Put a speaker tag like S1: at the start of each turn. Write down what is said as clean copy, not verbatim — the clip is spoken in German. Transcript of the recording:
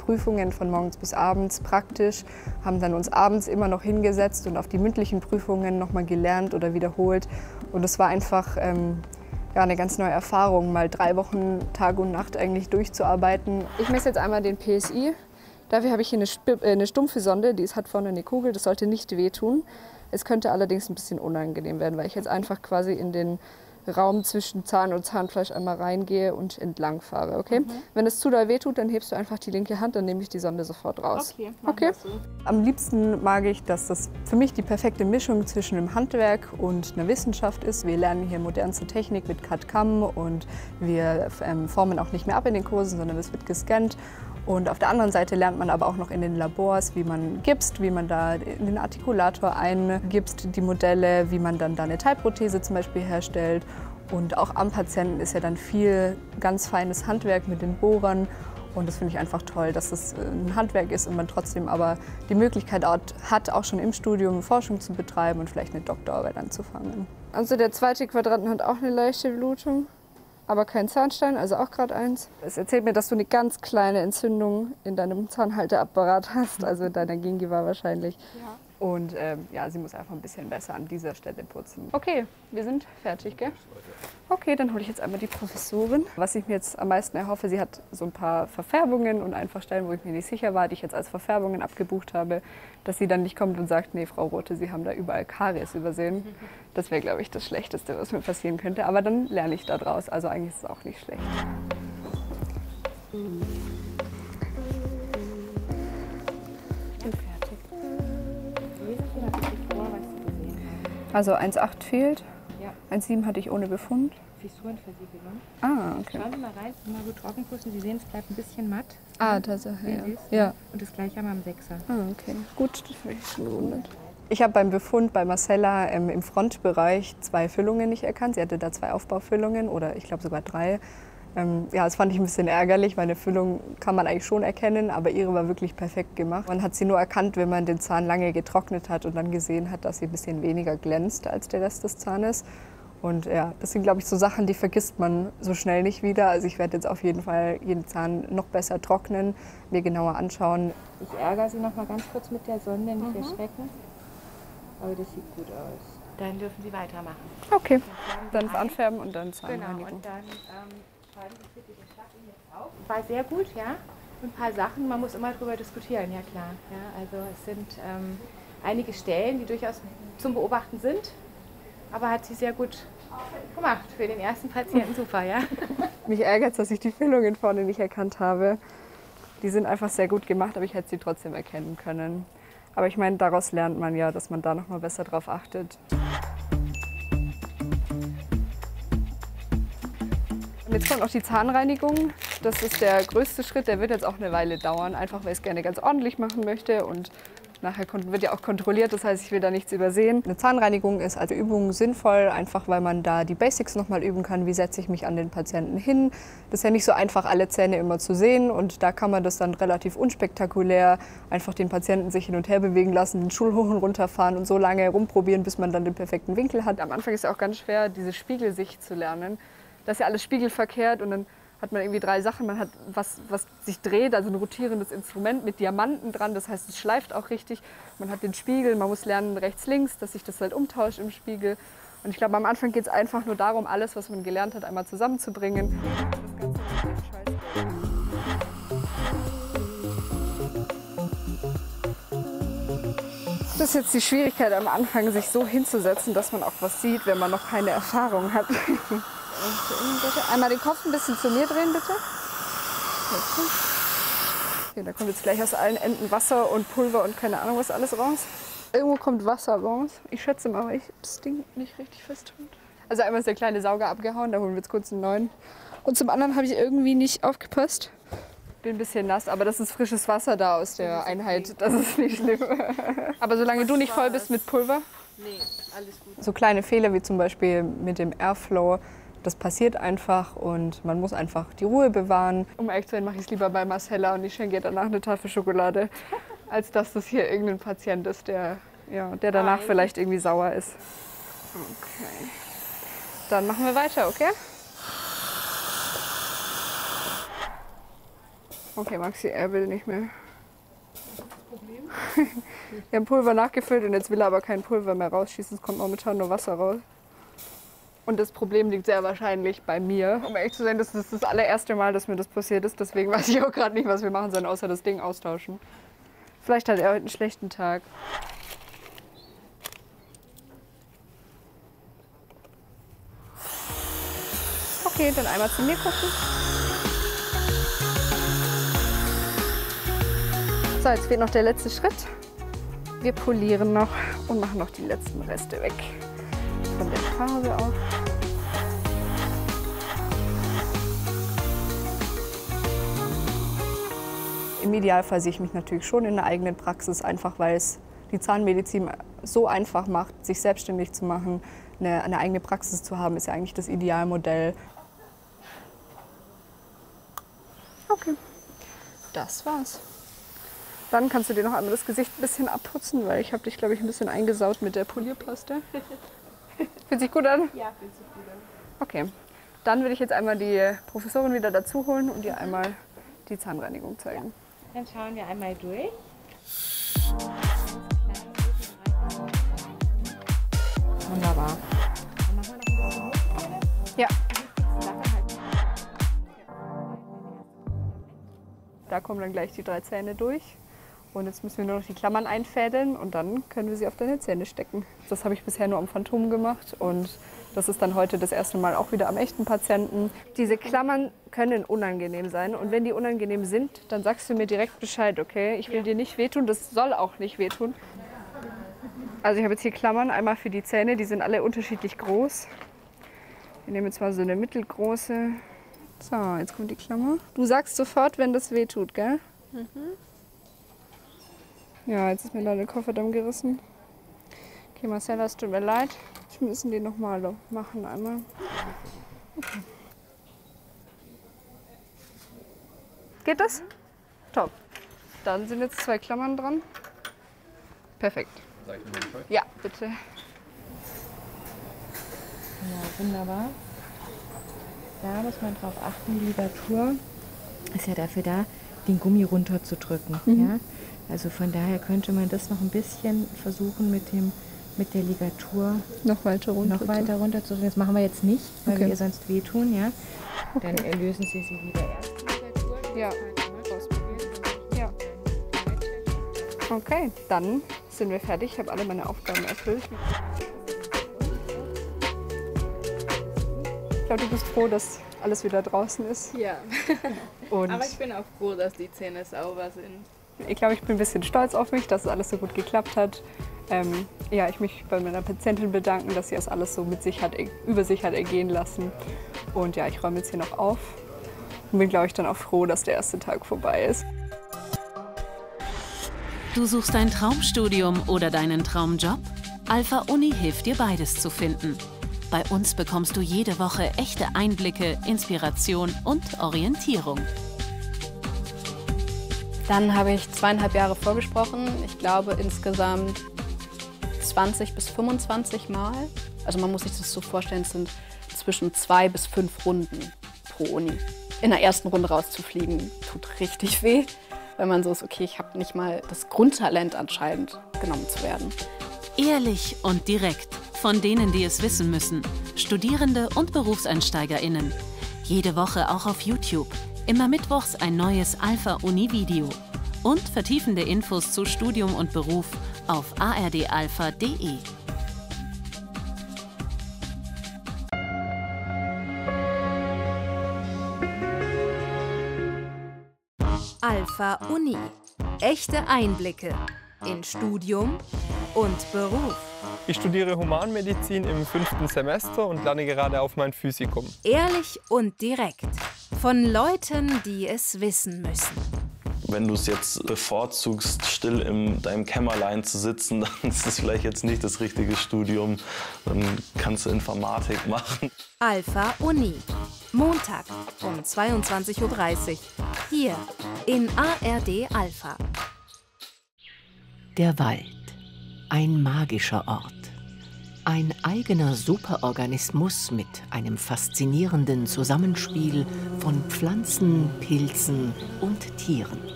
S1: Prüfungen von morgens bis abends praktisch, haben dann uns abends immer noch hingesetzt und auf die mündlichen Prüfungen nochmal gelernt oder wiederholt. Und es war einfach ja, eine ganz neue Erfahrung, mal 3 Wochen Tag und Nacht eigentlich durchzuarbeiten. Ich messe jetzt einmal den PSI. Dafür habe ich hier eine stumpfe Sonde, hat vorne eine Kugel, das sollte nicht wehtun. Es könnte allerdings ein bisschen unangenehm werden, weil ich jetzt einfach quasi in den Raum zwischen Zahn und Zahnfleisch einmal reingehe und entlang fahre. Okay? Wenn es zu doll wehtut, dann hebst du einfach die linke Hand, dann nehme ich die Sonde sofort raus. Okay? So. Am liebsten mag ich, dass das für mich die perfekte Mischung zwischen einem Handwerk und einer Wissenschaft ist. Wir lernen hier modernste Technik mit CAD/CAM und wir formen auch nicht mehr ab in den Kursen, sondern es wird gescannt. Und auf der anderen Seite lernt man aber auch noch in den Labors, wie man gipst, wie man da in den Artikulator eingipst, die Modelle, wie man dann da eine Teilprothese zum Beispiel herstellt. Und auch am Patienten ist ja dann viel ganz feines Handwerk mit den Bohrern. Und das finde ich einfach toll, dass es ein Handwerk ist und man trotzdem aber die Möglichkeit hat, auch schon im Studium Forschung zu betreiben und vielleicht eine Doktorarbeit anzufangen. Also der zweite Quadranten hat auch eine leichte Blutung. Aber kein Zahnstein, also auch gerade eins. Es erzählt mir, dass du eine ganz kleine Entzündung in deinem Zahnhalteapparat hast, also in deiner Gingiva wahrscheinlich. Ja. Und ja, sie muss einfach ein bisschen besser an dieser Stelle putzen. Okay, wir sind fertig, gell? Okay, dann hole ich jetzt einmal die Professorin. Was ich mir jetzt am meisten erhoffe, sie hat so ein paar Verfärbungen und einfach Stellen, wo ich mir nicht sicher war, die ich jetzt als Verfärbungen abgebucht habe, dass sie dann nicht kommt und sagt, nee, Frau Rothe, Sie haben da überall Karies übersehen. Das wäre, glaube ich, das Schlechteste, was mir passieren könnte. Aber dann lerne ich da draus. Also eigentlich ist es auch nicht schlecht. Also 1,8 fehlt, ja. 1,7 hatte ich ohne Befund.
S2: Fissurenversiegelung.
S1: Ah, okay.
S2: Schauen Sie mal rein, mal gut trockenputzen. Sie sehen, es bleibt ein bisschen matt.
S1: Ah, Tatsache, ja. Ja.
S2: Und das gleiche haben wir am 6er.
S1: Ah, okay. Gut, das habe ich schon gewundert. Ich habe beim Befund bei Marcella im Frontbereich 2 Füllungen nicht erkannt. Sie hatte da 2 Aufbaufüllungen oder ich glaube sogar 3. Ja, das fand ich ein bisschen ärgerlich, weil eine Füllung kann man eigentlich schon erkennen, aber ihre war wirklich perfekt gemacht. Man hat sie nur erkannt, wenn man den Zahn lange getrocknet hat und dann gesehen hat, dass sie ein bisschen weniger glänzt als der Rest des Zahnes. Und ja, das sind, glaube ich, so Sachen, die vergisst man so schnell nicht wieder. Also ich werde jetzt auf jeden Fall jeden Zahn noch besser trocknen, mir genauer anschauen.
S2: Ich ärgere Sie noch mal ganz kurz mit der Sonde, nicht erschrecken. Aber das sieht gut aus. Dann dürfen Sie weitermachen.
S1: Okay, dann anfärben und dann Zahnreinigung.
S2: Genau, und dann schreiben Sie bitte den Schatten jetzt auf. War sehr gut, ja. Und ein paar Sachen, man muss immer drüber diskutieren, ja klar. Ja, also es sind einige Stellen, die durchaus zum Beobachten sind. Aber hat sie sehr gut gemacht für den ersten Patienten, super, ja.
S1: Mich ärgert es, dass ich die Füllungen vorne nicht erkannt habe. Die sind einfach sehr gut gemacht, aber ich hätte sie trotzdem erkennen können. Aber ich meine, daraus lernt man ja, dass man da noch mal besser drauf achtet. Und jetzt kommt noch die Zahnreinigung. Das ist der größte Schritt, der wird jetzt auch eine Weile dauern, einfach weil ich es gerne ganz ordentlich machen möchte und nachher wird ja auch kontrolliert, das heißt, ich will da nichts übersehen. Eine Zahnreinigung ist als Übung sinnvoll, einfach weil man da die Basics noch mal üben kann. Wie setze ich mich an den Patienten hin? Das ist ja nicht so einfach, alle Zähne immer zu sehen und da kann man das dann relativ unspektakulär einfach den Patienten sich hin und her bewegen lassen, den Stuhl hoch und runter fahren und so lange rumprobieren, bis man dann den perfekten Winkel hat. Am Anfang ist ja auch ganz schwer, diese Spiegelsicht zu lernen. Das ist ja alles spiegelverkehrt und dann hat man irgendwie 3 Sachen. Man hat was sich dreht, also ein rotierendes Instrument mit Diamanten dran, das heißt, es schleift auch richtig. Man hat den Spiegel, man muss lernen rechts, links, dass sich das halt umtauscht im Spiegel. Und ich glaube, am Anfang geht es einfach nur darum, alles, was man gelernt hat, einmal zusammenzubringen. Das ist jetzt die Schwierigkeit am Anfang, sich so hinzusetzen, dass man auch was sieht, wenn man noch keine Erfahrung hat. Einmal den Kopf ein bisschen zu mir drehen, bitte. Okay, da kommt jetzt gleich aus allen Enden Wasser und Pulver und keine Ahnung was alles raus. Irgendwo kommt Wasser raus. Ich schätze mal, weil ich das Ding nicht richtig fest habe. Also einmal ist der kleine Sauger abgehauen, da holen wir jetzt kurz einen neuen. Und zum anderen habe ich irgendwie nicht aufgepasst. Bin ein bisschen nass, aber das ist frisches Wasser da aus der Einheit. Das ist nicht schlimm. Aber solange du nicht voll bist mit Pulver. Nee, alles gut. So kleine Fehler wie zum Beispiel mit dem Airflow. Das passiert einfach und man muss einfach die Ruhe bewahren. Um ehrlich zu sein, mache ich es lieber bei Marcella und ich schenke ihr danach eine Tafel Schokolade, als dass das hier irgendein Patient ist, der danach vielleicht irgendwie sauer ist. Okay. Dann machen wir weiter, okay? Okay, Maxi, er will nicht mehr. Problem? Wir haben Pulver nachgefüllt und jetzt will er aber kein Pulver mehr rausschießen. Es kommt momentan nur Wasser raus. Und das Problem liegt sehr wahrscheinlich bei mir. Um ehrlich zu sein, das ist das allererste Mal, dass mir das passiert ist. Deswegen weiß ich auch gerade nicht, was wir machen sollen, außer das Ding austauschen. Vielleicht hat er heute einen schlechten Tag. Okay, dann einmal zu mir gucken. So, jetzt fehlt noch der letzte Schritt. Wir polieren noch und machen noch die letzten Reste weg. Von der Farbe auch. Im Idealfall sehe ich mich natürlich schon in der eigenen Praxis, einfach weil es die Zahnmedizin so einfach macht, sich selbstständig zu machen. Eine eigene Praxis zu haben, ist ja eigentlich das Idealmodell. Okay, das war's. Dann kannst du dir noch einmal das Gesicht ein bisschen abputzen, weil ich habe dich, glaube ich, ein bisschen eingesaut mit der Polierpaste. Fühlt sich gut an?
S2: Ja, fühlt sich gut an.
S1: Okay, dann würde ich jetzt einmal die Professorin wieder dazu holen und dir einmal die Zahnreinigung zeigen.
S2: Dann schauen wir einmal durch. Wunderbar. Dann machen wir noch ein bisschen Milchsäure.
S1: Ja.
S2: Die Sache halt.
S1: Da kommen dann gleich die 3 Zähne durch. Und jetzt müssen wir nur noch die Klammern einfädeln und dann können wir sie auf deine Zähne stecken. Das habe ich bisher nur am Phantom gemacht und das ist dann heute das erste Mal auch wieder am echten Patienten. Diese Klammern können unangenehm sein und wenn die unangenehm sind, dann sagst du mir direkt Bescheid, okay? Ich will dir nicht wehtun, das soll auch nicht wehtun. Also ich habe jetzt hier Klammern, einmal für die Zähne, die sind alle unterschiedlich groß. Wir nehmen jetzt mal so eine mittelgroße. So, jetzt kommt die Klammer. Du sagst sofort, wenn das wehtut, gell? Mhm. Ja, jetzt ist mir da der Kofferdamm gerissen. Okay, Marcella, es tut mir leid. Wir müssen die nochmal machen einmal. Okay. Geht das? Top. Dann sind jetzt 2 Klammern dran. Perfekt.
S3: Sag ich mal Bescheid?
S1: Ja, bitte.
S2: Ja, wunderbar. Da muss man drauf achten, die Ligatur ist ja dafür da, den Gummi runterzudrücken. Ja? Also von daher könnte man das noch ein bisschen versuchen mit der Ligatur
S1: Noch weiter runter.
S2: noch weiter runterzudrücken. Das machen wir jetzt nicht, weil
S1: Okay.
S2: wir ihr sonst wehtun. Ja?
S1: Okay.
S2: Dann lösen Sie sie wieder erst die Ligatur.
S1: Ja. Ja. Okay, dann sind wir fertig. Ich habe alle meine Aufgaben erfüllt. Ich glaube, du bist froh, dass alles wieder draußen ist.
S4: Ja,
S1: Und
S4: aber ich bin auch froh, dass die Zähne sauber sind.
S1: ich glaube, ich bin ein bisschen stolz auf mich, dass es alles so gut geklappt hat. Ja, ich möchte bei meiner Patientin bedanken, dass sie das alles so über sich hat ergehen lassen. Und ja, ich räume jetzt hier noch auf und bin, glaube ich, dann auch froh, dass der erste Tag vorbei ist.
S5: Du suchst dein Traumstudium oder deinen Traumjob? Alpha Uni hilft dir, beides zu finden. Bei uns bekommst du jede Woche echte Einblicke, Inspiration und Orientierung.
S6: Dann habe ich 2,5 Jahre vorgesprochen. Ich glaube insgesamt 20 bis 25 Mal. Also man muss sich das so vorstellen, es sind zwischen 2 bis 5 Runden pro Uni. In der ersten Runde rauszufliegen, tut richtig weh, weil man so ist, okay, ich habe nicht mal das Grundtalent anscheinend genommen zu werden.
S5: Ehrlich und direkt von denen, die es wissen müssen. Studierende und BerufseinsteigerInnen. Jede Woche auch auf YouTube. Immer mittwochs ein neues Alpha Uni Video. Und vertiefende Infos zu Studium und Beruf auf ardalpha.de.
S7: Alpha Uni. Echte Einblicke in Studium und Beruf.
S3: Ich studiere Humanmedizin im 5. Semester und lerne gerade auf mein Physikum.
S7: Ehrlich und direkt. Von Leuten, die es wissen müssen.
S8: Wenn du es jetzt bevorzugst, still in deinem Kämmerlein zu sitzen, dann ist das vielleicht jetzt nicht das richtige Studium. Dann kannst du Informatik machen.
S7: Alpha Uni. Montag um 22:30 Uhr. Hier in ARD Alpha.
S5: Der Wald. Ein magischer Ort.
S9: Ein eigener Superorganismus mit einem faszinierenden Zusammenspiel von Pflanzen, Pilzen und Tieren.